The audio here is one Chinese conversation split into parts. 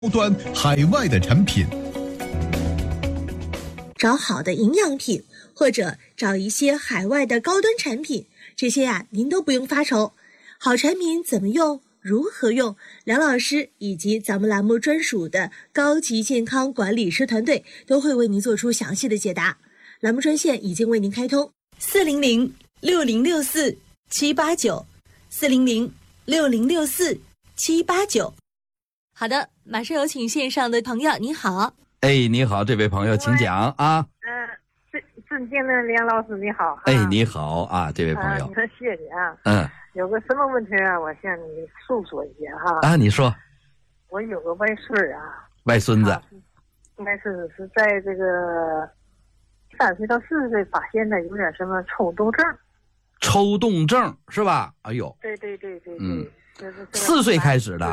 高端海外的产品。 找好的营养品，或者找一些海外的高端产品，这些您都不用发愁。好产品怎么用，如何用，梁老师以及咱们栏目专属的高级健康管理师团队都会为您做出详细的解答。栏目专线已经为您开通，400-6064-789，400-6064-789。好的，马上有请线上的朋友，你好。 哎，你好，这位朋友，请讲啊。 尊敬的梁老师，你好。 哎，你好啊，这位朋友。 谢谢你啊。有个什么问题啊？我向你诉说一下哈。 啊，你说。 我有个外孙啊。 外孙子。 应该是在这个3岁到4岁发现的有点什么抽动症。 抽动症是吧？哎呦。 对。就是 4岁开始的。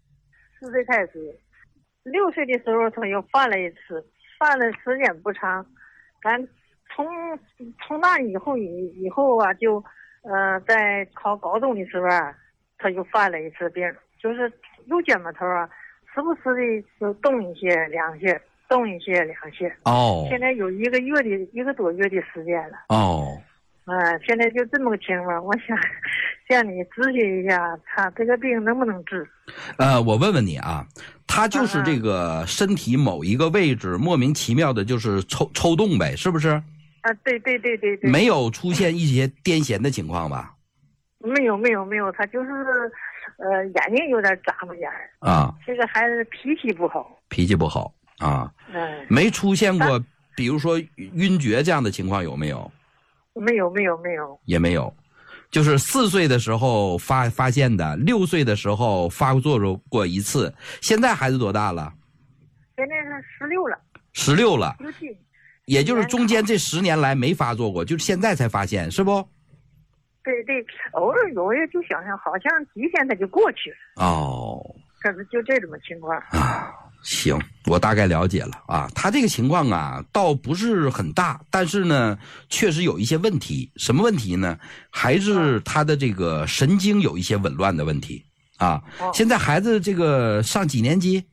4岁开始。6岁的时候他又犯了一次，犯了时间不长，咱从那以后啊，就在考高中的时候啊，他又犯了一次病，就是右肩膀头啊，时不时的就动一些两些，动一些两些。 哦。 现在有一个多月的时间了。 哦。 现在就这么个情况，我想向你咨询一下，他这个病能不能治？ 我问问你啊，他就是这个身体某一个位置莫名其妙的，就是抽动呗，是不是？ 啊，对。 没有出现一些癫痫的情况吧？ 没有，他就是眼睛有点眨巴眼啊。 这个孩子脾气不好啊。没出现过，比如说晕厥这样的情况有没有？ 没有， 也没有，就是4岁的时候发现的，6岁的时候发作过一次。现在孩子多大了？ 现在是16了。 16了，也就是中间这10年来没发作过，就是现在才发现，是不？ 对，偶尔有也就想想，好像几天他就过去了。 哦， 可是就这种情况啊。行，我大概了解了啊。他这个情况啊，倒不是很大，但是呢，确实有一些问题。什么问题呢？还是他的这个神经有一些紊乱的问题啊。现在孩子这个上几年级？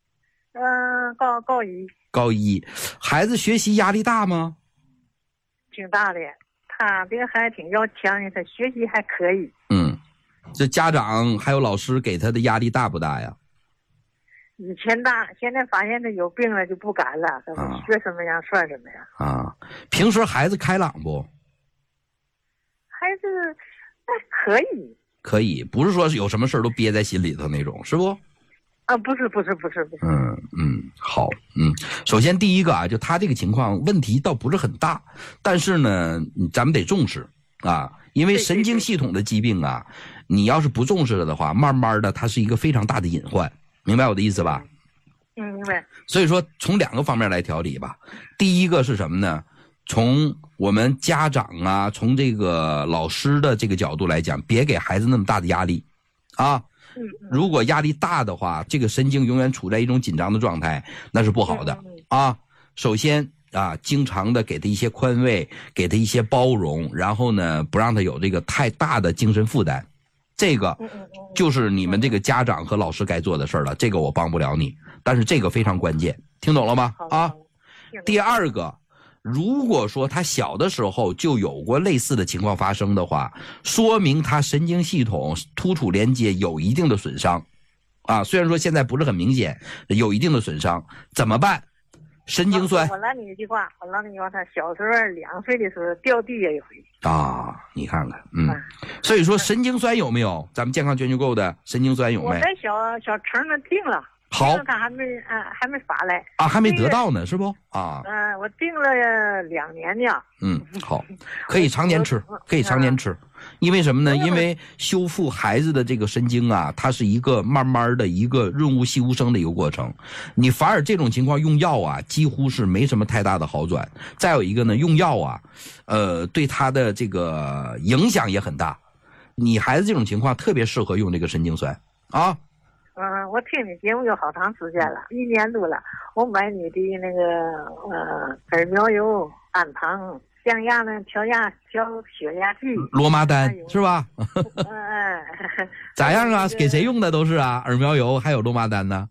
高一。 高一，孩子学习压力大吗？ 挺大的，他这个还挺要强的，他学习还可以。 这家长还有老师给他的压力大不大呀？ 以前大，现在发现他有病了就不敢了，学什么样算什么样啊。平时孩子开朗不？ 孩子还可以，不是说有什么事都憋在心里头那种，是不？ 啊，不是。 好，首先第一个啊，就他这个情况问题倒不是很大，但是呢，咱们得重视啊，因为神经系统的疾病啊，你要是不重视了的话，慢慢的它是一个非常大的隐患。明白我的意思吧？ 明白。 所以说从2个方面来调理吧。第一个是什么呢？从我们家长啊，从这个老师的这个角度来讲，别给孩子那么大的压力啊。如果压力大的话，这个神经永远处在一种紧张的状态，那是不好的啊。首先啊，经常的给他一些宽慰，给他一些包容，然后呢，不让他有这个太大的精神负担。这个就是你们这个家长和老师该做的事儿了，这个我帮不了你，但是这个非常关键，听懂了吗？啊，第2个，如果说他小的时候就有过类似的情况发生的话，说明他神经系统突触连接有一定的损伤，啊，虽然说现在不是很明显，有一定的损伤，怎么办？神经酸。 我让你一句话，他小时候2岁的时候掉地下一回啊，你看看，所以说神经酸有没有？咱们健康全球购的神经酸有没有？ 我在小城那定了。 好， 他还没发来啊，还没得到呢，是不？啊， 我定了2年呢。 好，可以常年吃，因为什么呢？因为修复孩子的这个神经啊，它是一个慢慢的一个润物细无声的一个过程。你反而这种情况用药啊，几乎是没什么太大的好转。再有一个呢，用药啊，对他的这个影响也很大。你孩子这种情况特别适合用这个神经酸啊。 我听你节目有好长时间了，1年多了。我买你的那个耳苗油、氨糖、降压呢、调血压计、 罗麻丹是吧？咋样啊？给谁用的都是啊？耳苗油还有罗麻丹呢？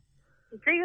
这个